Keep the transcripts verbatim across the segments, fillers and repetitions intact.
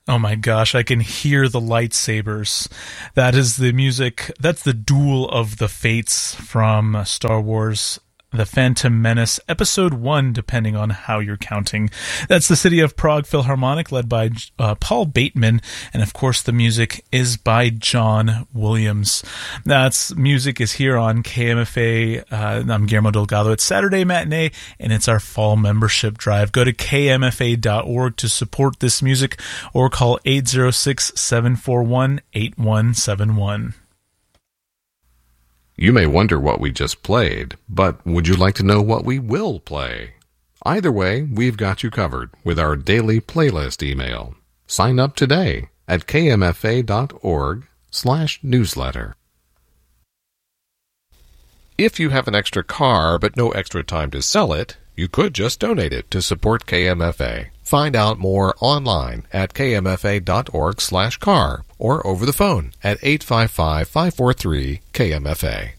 Oh my gosh, I can hear the lightsabers. That is the music, that's the Duel of the Fates from Star Wars The Phantom Menace, Episode one, depending on how you're counting. That's the City of Prague Philharmonic, led by uh, Paul Bateman, and of course the music is by John Williams. That's music is here on K M F A. Uh, I'm Guillermo Delgado. It's Saturday Matinee, and it's our fall membership drive. Go to K M F A dot org to support this music, or call eight oh six, seven four one, eight one seven one. You may wonder what we just played, but would you like to know what we will play? Either way, we've got you covered with our daily playlist email. Sign up today at K M F A dot org slash newsletter. If you have an extra car but no extra time to sell it, you could just donate it to support K M F A. Find out more online at K M F A dot org slash car or over the phone at eight five five, five four three, K M F A.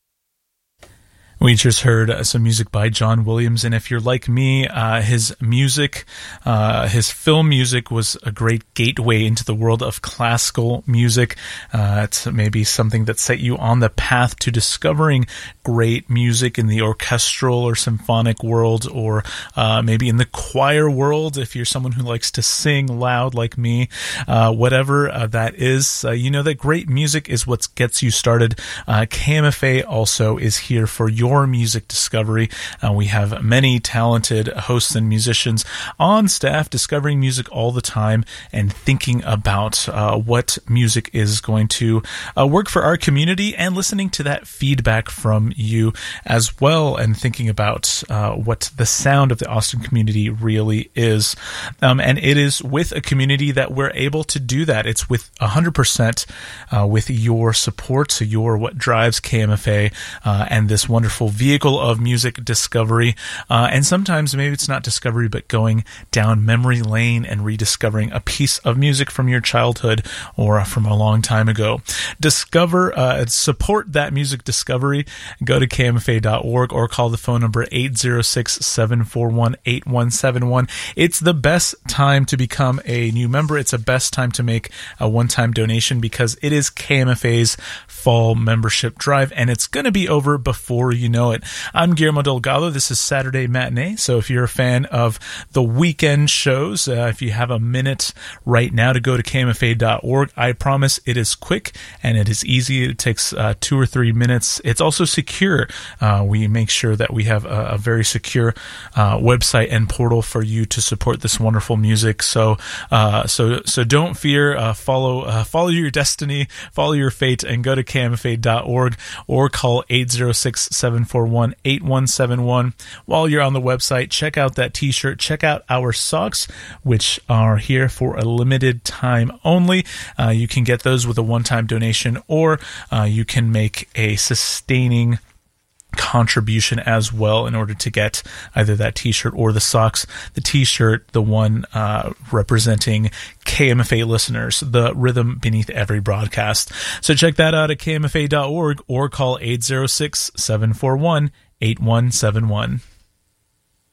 We just heard uh, some music by John Williams, and if you're like me, uh, his music, uh, his film music was a great gateway into the world of classical music. Uh, it's maybe something that set you on the path to discovering great music in the orchestral or symphonic world, or uh, maybe in the choir world, if you're someone who likes to sing loud like me. Uh, whatever uh, that is, uh, you know that great music is what gets you started. Uh, K M F A also is here for your Your music discovery. Uh, we have many talented hosts and musicians on staff discovering music all the time and thinking about uh, what music is going to uh, work for our community, and listening to that feedback from you as well, and thinking about uh, what the sound of the Austin community really is. Um, and it is with a community that we're able to do that. It's with one hundred percent uh, with your support. So you're what drives K M F A uh, and this wonderful vehicle of music discovery. Uh, and sometimes maybe it's not discovery, but going down memory lane and rediscovering a piece of music from your childhood or from a long time ago. Discover, uh, support that music discovery. Go to K M F A dot org or call the phone number eight oh six, seven four one, eight one seven one. It's the best time to become a new member. It's the best time to make a one-time donation, because it is K M F A's fall membership drive, and it's going to be over before you know it. I'm Guillermo Delgado. This is Saturday Matinee. So if you're a fan of the weekend shows, uh, if you have a minute right now to go to K M F A dot org, I promise it is quick and it is easy. It takes uh, two or three minutes. It's also secure. Uh, we make sure that we have a, a very secure uh, website and portal for you to support this wonderful music. So, uh, so, so don't fear. Uh, follow, uh, follow your destiny, follow your fate, and go to K M F A dot org or call eight oh six, seven four one, eight one seven one. While you're on the website, check out that t-shirt, check out our socks, which are here for a limited time only. Uh, you can get those with a one-time donation, or uh, you can make a sustaining contribution as well in order to get either that t-shirt or the socks. The t-shirt, the one uh, representing K M F A listeners, the rhythm beneath every broadcast. So check that out at K M F A dot org or call eight oh six, seven four one, eight one seven one.